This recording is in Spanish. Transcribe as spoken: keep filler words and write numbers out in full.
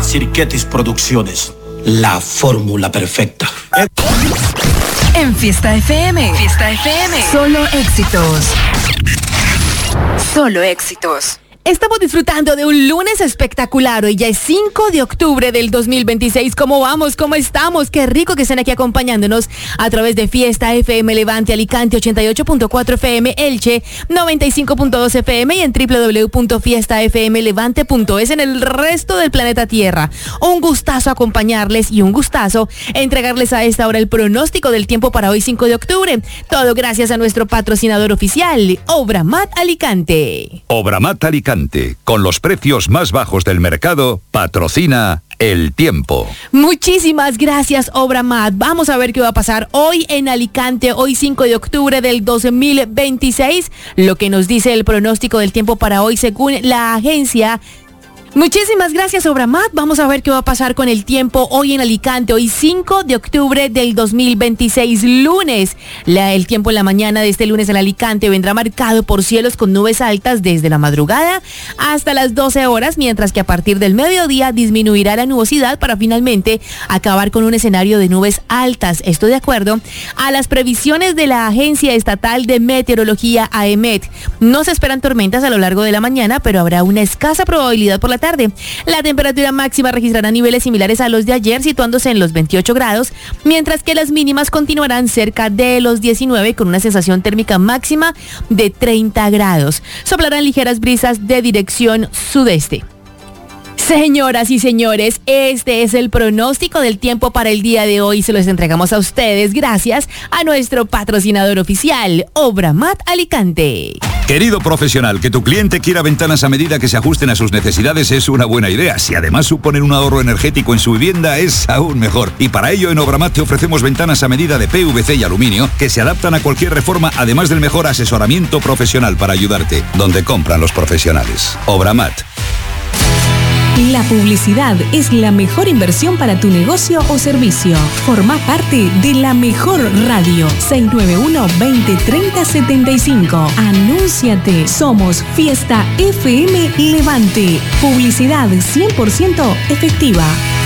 Sirketis Producciones, la fórmula perfecta. En Fiesta F M, Fiesta F M, solo éxitos. Solo éxitos. Estamos disfrutando de un lunes espectacular. Hoy ya es cinco de octubre del dos mil veintiséis. ¿Cómo vamos? ¿Cómo estamos? Qué rico que estén aquí acompañándonos a través de Fiesta F M Levante, Alicante ochenta y ocho punto cuatro F M, Elche noventa y cinco punto dos F M y en doble u doble u doble u punto fiesta f m levante punto es en el resto del planeta Tierra. Un gustazo acompañarles y un gustazo entregarles a esta hora el pronóstico del tiempo para hoy cinco de octubre. Todo gracias a nuestro patrocinador oficial, Obramat Alicante. Obramat Alicante, con los precios más bajos del mercado, patrocina el tiempo. Muchísimas gracias, Obramat. Vamos a ver qué va a pasar hoy en Alicante, hoy cinco de octubre del dos mil veintiséis. Lo que nos dice el pronóstico del tiempo para hoy según la agencia. Muchísimas gracias, Obramat. Vamos a ver qué va a pasar con el tiempo hoy en Alicante, hoy cinco de octubre del dos mil veintiséis, lunes. La, el tiempo en la mañana de este lunes en Alicante vendrá marcado por cielos con nubes altas desde la madrugada hasta las doce horas, mientras que a partir del mediodía disminuirá la nubosidad para finalmente acabar con un escenario de nubes altas. Esto de acuerdo a las previsiones de la Agencia Estatal de Meteorología, AEMET. No se esperan tormentas a lo largo de la mañana, pero habrá una escasa probabilidad por la tarde. La temperatura máxima registrará niveles similares a los de ayer, situándose en los veintiocho grados, mientras que las mínimas continuarán cerca de los diecinueve, con una sensación térmica máxima de treinta grados. Soplarán ligeras brisas de dirección sudeste. Señoras y señores, este es el pronóstico del tiempo para el día de hoy. Se los entregamos a ustedes gracias a nuestro patrocinador oficial, Obramat Alicante. Querido profesional, que tu cliente quiera ventanas a medida que se ajusten a sus necesidades es una buena idea. Si además suponen un ahorro energético en su vivienda, es aún mejor. Y para ello en Obramat te ofrecemos ventanas a medida de P V C y aluminio que se adaptan a cualquier reforma, además del mejor asesoramiento profesional para ayudarte. Donde compran los profesionales. Obramat. La publicidad es la mejor inversión para tu negocio o servicio. Forma parte de la mejor radio. seis nueve uno, veinte, treinta, setenta y cinco. Anúnciate. Somos Fiesta F M Levante. Publicidad cien por ciento efectiva.